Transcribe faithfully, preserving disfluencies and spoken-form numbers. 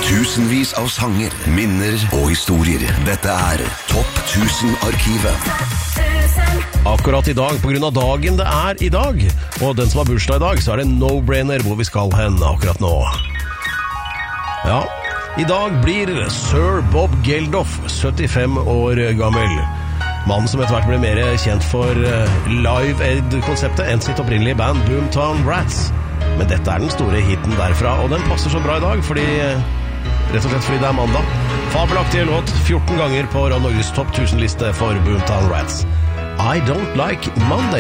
Tusenvis av sanger, minner og historier. Dette er Topp tusen-arkivet. Akkurat i dag, på grunn av dagen det er i dag, og den som har bursdag i dag, så er det no-brainer hvor vi skal hen akkurat nå. Ja, i dag blir Sir Bob Geldof syttifem år gammel. Mannen som etter hvert ble mer kjent for Live Aid-konseptet enn sitt opprinnelige band Boomtown Rats. Men dette er den store hiten derfra, og den passer så bra i dag, fordi, rett og slett fordi det er mandag. Fabelaktige låt fjorten ganger på Norges topp tusen-liste for Boomtown Rats. I Don't Like Monday.